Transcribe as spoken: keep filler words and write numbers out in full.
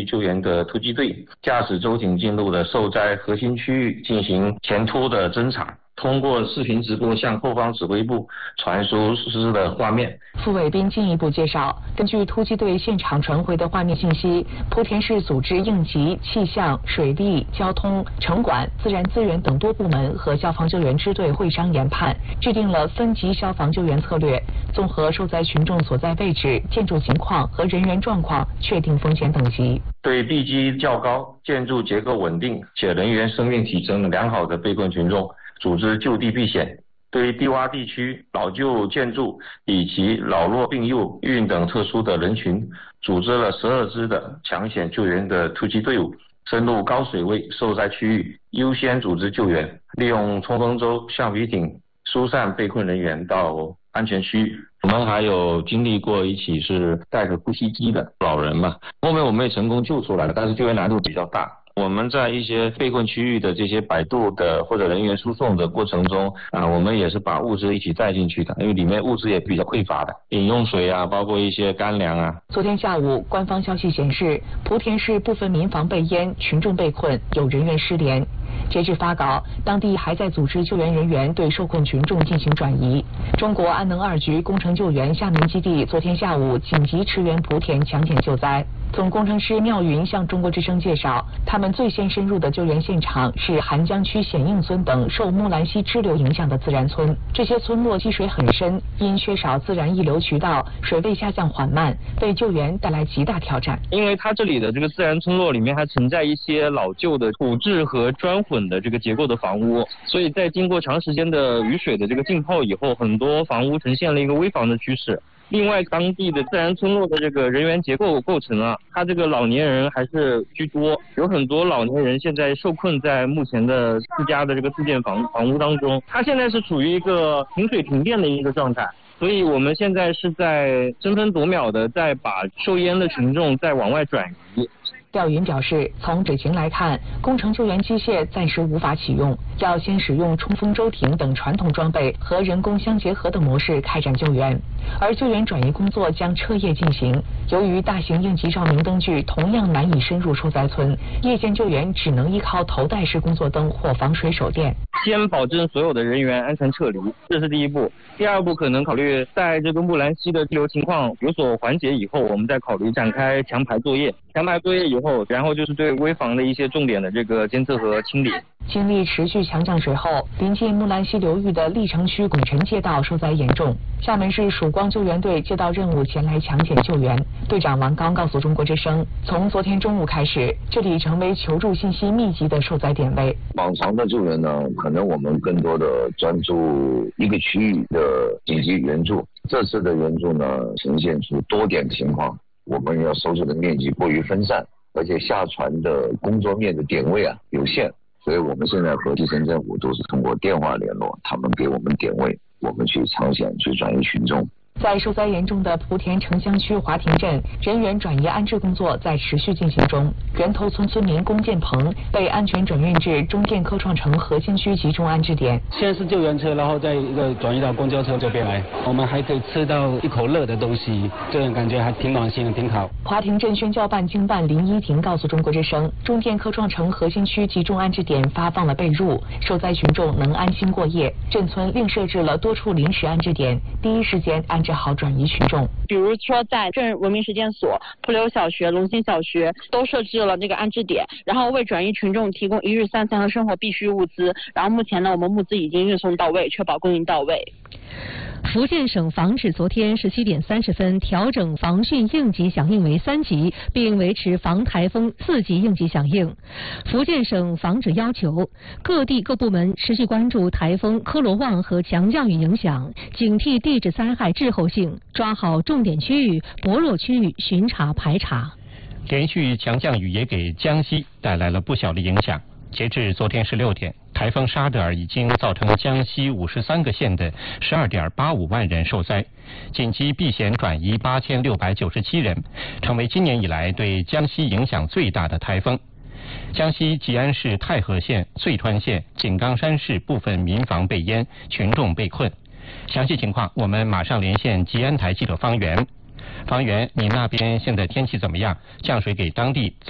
区救援的突击队驾驶舟艇进入了受灾核心区域进行前突的侦查。通过视频直播向后方指挥部传输实施的画面。 傅伟斌进一步介绍，根据突击队现场传回的画面信息，莆田市组织应急、气象、水利、交通、城管、自然资源等多部门和消防救援支队会商研判，制定了分级消防救援策略，综合受灾群众所在位置、建筑情况和人员状况，确定风险等级。 对地基较高、建筑结构稳定且人员生命体征良好的被困群众，组织就地避险。对低洼地区、老旧建筑以及老弱病幼、孕等特殊的人群，组织了十二支的抢险救援的突击队伍，深入高水位受灾区域，优先组织救援，利用冲锋舟、橡皮艇疏散被困人员到安全区域。我们还有经历过一起是带着呼吸机的老人嘛，后面我们也成功救出来了，但是救援难度比较大。我们在一些被困区域的这些摆渡的或者人员输送的过程中啊，我们也是把物资一起带进去的，因为里面物资也比较匮乏的，饮用水啊，包括一些干粮啊。 昨天下午，官方消息显示，莆田市部分民房被淹，群众被困，有人员失联。截至发稿，当地还在组织救援人员对受困群众进行转移。中国安能二局工程救援厦门基地昨天下午紧急驰援莆田抢险救灾。总工程师廖云向中国之声介绍，他们最先深入的救援现场是韩江区显应村等受木兰溪支流影响的自然村。这些村落积水很深，因缺少自然溢流渠道，水位下降缓慢，为救援带来极大挑战。 因为它这里的这个自然村落里面还存在一些老旧的土质和砖混的这个结构的房屋，所以在经过长时间的雨水的这个浸泡以后，很多房屋呈现了一个危房的趋势。另外，当地的自然村落的这个人员结构构成啊，它这个老年人还是居多，有很多老年人现在受困在目前的自家的这个自建房房屋当中，它现在是处于一个停水停电的一个状态，所以我们现在是在争分夺秒的在把受淹的群众再往外转移。 廖云表示，从执行来看，工程救援机械暂时无法启用，要先使用冲锋舟艇等传统装备和人工相结合的模式开展救援，而救援转移工作将彻夜进行。由于大型应急照明灯具同样难以深入受灾村，夜间救援只能依靠头戴式工作灯或防水手电。 先保证所有的人员安全撤离，这是第一步。第二步可能考虑在这个木兰溪的支流情况有所缓解以后，我们再考虑展开强排作业。强排作业以后，然后就是对危房的一些重点的这个监测和清理。 经历持续强降水后，临近木兰溪流域的历城区拱辰街道受灾严重。厦门市曙光救援队接到任务前来抢险救援。队长王刚告诉中国之声，从昨天中午开始，这里成为求助信息密集的受灾点位。 往常的救援呢，可能我们更多的专注一个区域的紧急援助，这次的援助呢，呈现出多点情况，我们要搜救的面积过于分散，而且下船的工作面的点位啊有限，所以我们现在和基层政府都是通过电话联络，他们给我们点位，我们去抢险去转移群众。 在受灾严重的莆田城乡区华亭镇，人员转移安置工作在持续进行中。源头村村民龚建鹏被安全转运至中电科创城核心区集中安置点。 先是救援车，然后再一个转移到公交车这边来，我们还可以吃到一口热的东西，这种感觉还挺暖心的，挺好。 华亭镇宣教办经办林依婷告诉中国之声，中电科创城核心区集中安置点发放了被褥，受灾群众能安心过夜。镇村另设置了多处临时安置点，第一时间安置好转移群众。 比如说在镇文明实践所、普流小学、龙兴小学都设置了这个安置点，然后为转移群众提供一日三餐和生活必需物资。然后目前呢，我们物资已经运送到位，确保供应到位。 福建省防指昨天十七点三十分调整防汛应急响应为三级，并维持防台风四级应急响应。福建省防指要求各地各部门持续关注台风科罗旺和强降雨影响，警惕地质灾害滞后性，抓好重点区域、薄弱区域巡查排查。 连续强降雨也给江西带来了不小的影响。截至昨天十六点，台风沙德尔已经造成江西五十三个县的十二点八五万人受灾，紧急避险转移八千六百九十七人，成为今年以来对江西影响最大的台风。江西吉安市太和县、遂川县、井冈山市部分民房被淹，群众被困。详细情况，我们马上连线吉安台记者方源。方源，你那边现在天气怎么样？降水给当地